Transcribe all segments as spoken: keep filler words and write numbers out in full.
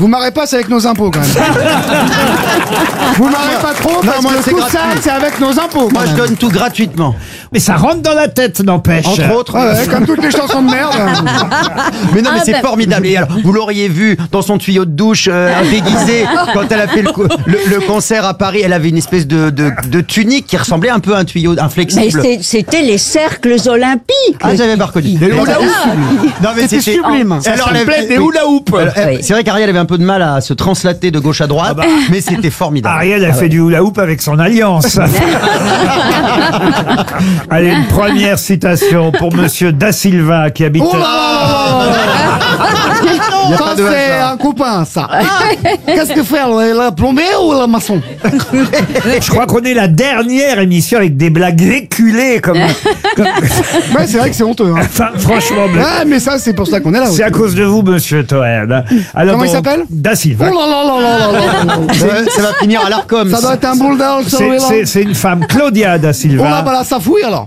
Vous marrez pas, c'est avec nos impôts quand même. Vous marrez pas trop parce moi, que c'est tout gratuit. ça, c'est avec nos impôts. Moi, quand je même. donne tout gratuitement. Mais ça rentre dans la tête, n'empêche. Entre autres. Ouais, ouais, comme toutes les chansons de merde. Mais non, mais Ah, c'est ben- formidable. Et alors, vous l'auriez vu dans son tuyau de douche euh, déguisé quand elle a fait le, co- le, le concert à Paris. Elle avait une espèce de, de, de tunique qui ressemblait un peu à un tuyau, un Mais flexible. c'est- c'était les cercles olympiques. Ah, j'avais pas reconnu. Les hula hoop. Non, mais C'était sublime. Et alors, elle avait- des oui. hula hoop. Alors, elle- Oui. C'est vrai qu'Ariel avait un peu de mal à se translater de gauche à droite, mais c'était formidable. Ariel a fait du hula hoop avec son alliance. Allez, une première citation pour Monsieur Da Silva qui habite. Oh là là là là là. Ça, c'est un copain, ça. Qu'est-ce que faire, le le plombier ou le maçon? Je crois qu'on est la dernière émission avec des blagues véhiculées comme. comme- Ouais, c'est vrai que c'est honteux. Hein. Enfin, franchement. mais- Ouais, mais ça, c'est pour ça qu'on est là. C'est à cause de vous, Monsieur Toen. Alors, Comment il donc, s'appelle Da Oh Silva. là là là là là là là. Ouais, ça va finir à l'Arcom. Ça doit être un bulldog, C'est- celui-là. C'est c'est une femme, Claudia Da Oh là, Silva. bah là, ça fouille alors.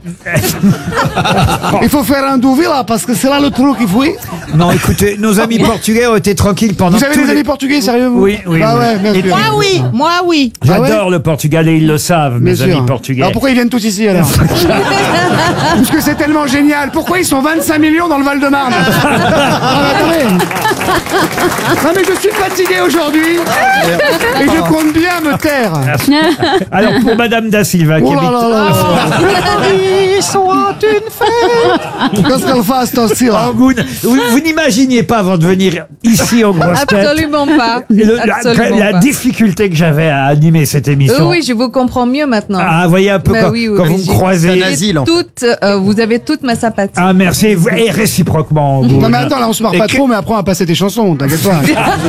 Il faut faire un douvi là, parce que c'est là le trou qui fouille. Non, écoutez, nos amis portugais ont été tranquilles pendant Vous avez tous des les- amis portugais, sérieux vous? Oui, oui, Ah oui. ouais, bien sûr. Moi oui, moi oui. J'adore Ah ouais le Portugal et ils le savent, mes Bien amis sûr. portugais. Alors pourquoi ils viennent tous ici alors? Parce que c'est tellement génial. Pourquoi ils sont vingt-cinq millions dans le Val-de-Marne? Ah, mais attendez. Non mais je suis fatigué aujourd'hui et je compte bien me taire. Alors pour Madame Da Silva qui Oh là habite. là là là. Ils sont une fête. Qu'est-ce qu'elle fasse aussi là? Oh, vous, vous, vous n'imaginiez pas avant de venir ici au Grosses Têtes Absolument pas. le- la, Absolument la pas. difficulté que j'avais à animer cette émission. Euh, oui, je vous comprends mieux maintenant. Ah, vous voyez un peu Bah quand, oui, oui, quand oui, vous me j'ai- croisez. C'est un asile, en fait. Toutes, euh, vous avez toute ma sympathie. Ah merci, vous- et réciproquement. vous. Non mais attends, là on se marre Et pas que- trop, mais après on va passer tes chansons, t'inquiète pas.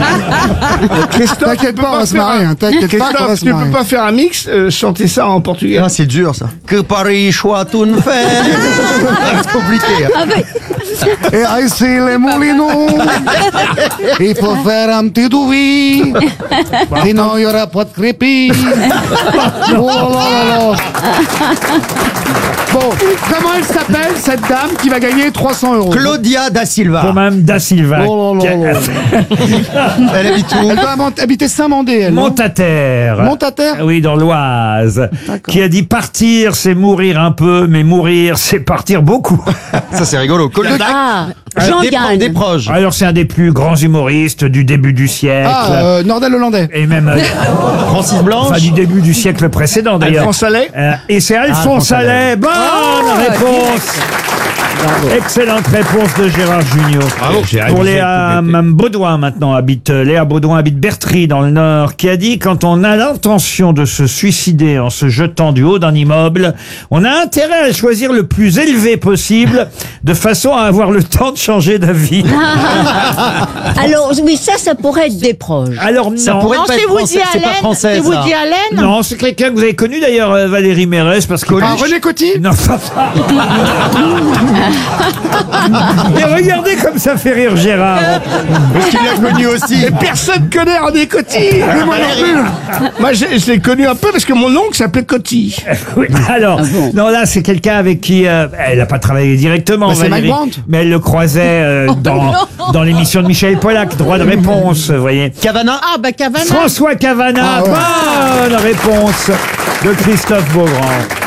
T'inquiète pas, on va se marrer, hein. T'inquiète pas, on va Christophe, se tu marrer. peux pas faire un mix, euh, chanter ça en portugais? Ah, c'est dur ça. Que Paris soit une fête. C'est compliqué. hein. Ah ben, Et ici les moulineaux, il faut faire un petit douvi, sinon il n'y aura pas de crépi. Oh là là là là. Bon, comment elle s'appelle cette dame qui va gagner trois cents euros? Claudia Da Silva. Pour Madame Da Silva. Oh là là qui- là. Elle habite où? Elle doit mont- habiter Saint-Mandé, elle. non Montataire. Montataire Oui, dans l'Oise. Qui a dit partir, c'est mourir un peu, mais mourir, c'est partir beaucoup. Ça, c'est rigolo. Claudia- ah, Des, pro- Jean-Yann. des proches. Alors, c'est un des plus grands humoristes du début du siècle. Ah, euh, Nordel Hollandais. Et même, euh, Francis Blanche. enfin, du début du siècle précédent, d'ailleurs. Alphonse Allais. Euh, et c'est Alphonse Alphonse Allais. Allais. Bonne réponse. Excellente réponse de Gérard Junior. Pour Léa Mme Baudouin maintenant habite Léa Baudouin habite Bertry dans le Nord, qui a dit quand on a l'intention de se suicider en se jetant du haut d'un immeuble, on a intérêt à choisir le plus élevé possible, de façon à avoir le temps de changer d'avis. alors oui, ça, ça pourrait être des proches. Alors Ça non. pourrait Non, pas c'est être Woody français, c'est pas Allen. français. C'est ça. Woody Allen. Non, c'est quelqu'un que vous avez connu d'ailleurs, euh, Valérie Mérès, parce que Ah, René Coty. non. Mais regardez comme ça fait rire Gérard. Tu l'as connu aussi. Et personne connaît René Coty. Moi non plus. Moi, je, je l'ai connu un peu parce que mon oncle s'appelait Coty. Oui, alors, Ah bon non, là, c'est quelqu'un avec qui euh, elle n'a pas travaillé directement, Bah, c'est Valérie, Mike Brandt. mais elle le croisait euh, dans, dans l'émission de Michel Pollack, droit de réponse, vous voyez. Cavana. Ah, bah Cavana. François Cavana, Ah ouais. bonne réponse de Christophe Beaugrand.